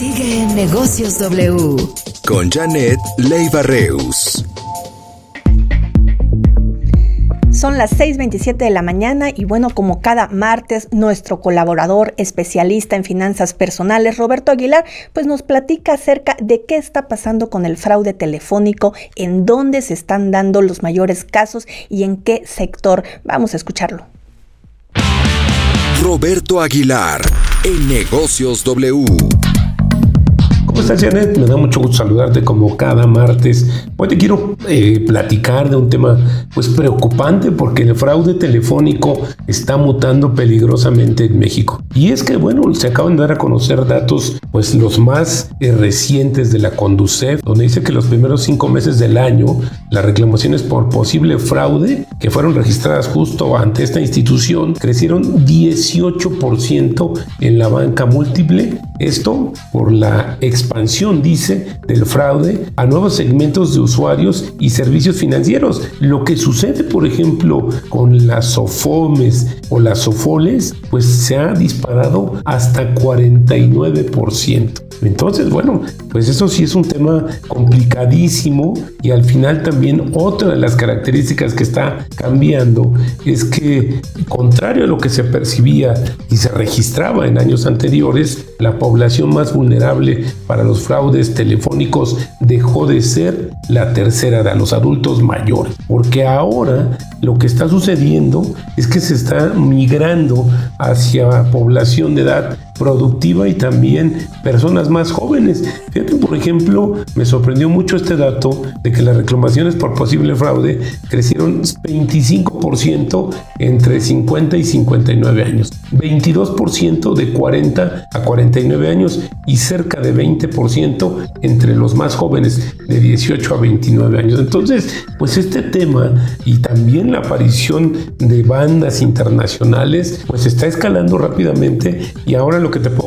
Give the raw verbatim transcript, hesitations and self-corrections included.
Sigue en Negocios W con Janet Leiva Reus. Son las seis veintisiete de la mañana y bueno, como cada martes, nuestro colaborador especialista en finanzas personales, Roberto Aguilar, pues nos platica acerca de qué está pasando con el fraude telefónico, en dónde se están dando los mayores casos y en qué sector. Vamos a escucharlo. Roberto Aguilar, en Negocios W. ¿Cómo estás, Janet? Me da mucho gusto saludarte como cada martes. Hoy te quiero eh, platicar de un tema pues preocupante, porque el fraude telefónico está mutando peligrosamente en México. Y es que, bueno, se acaban de dar a conocer datos, pues los más eh, recientes de la Conducef, donde dice que los primeros cinco meses del año, las reclamaciones por posible fraude que fueron registradas justo ante esta institución crecieron dieciocho por ciento en la banca múltiple. Esto por la expansión, dice, del fraude a nuevos segmentos de usuarios y servicios financieros. Lo que sucede, por ejemplo, con las SOFOMES o las SOFOLES, pues se ha disparado hasta cuarenta y nueve por ciento. Entonces, bueno, pues eso sí es un tema complicadísimo, y al final también otra de las características que está cambiando es que, contrario a lo que se percibía y se registraba en años anteriores, la población más vulnerable para los fraudes telefónicos dejó de ser la tercera edad, los adultos mayores, porque ahora lo que está sucediendo es que se está migrando hacia población de edad productiva y también personas más jóvenes. Fíjate, por ejemplo, me sorprendió mucho este dato de que las reclamaciones por posible fraude crecieron veinticinco por ciento entre cincuenta y cincuenta y nueve años, veintidós por ciento de cuarenta a cuarenta y nueve años y cerca de veinte por ciento entre los más jóvenes de dieciocho a veintinueve años. Entonces, pues este tema y también la aparición de bandas internacionales pues está escalando rápidamente, y ahora lo que te puedo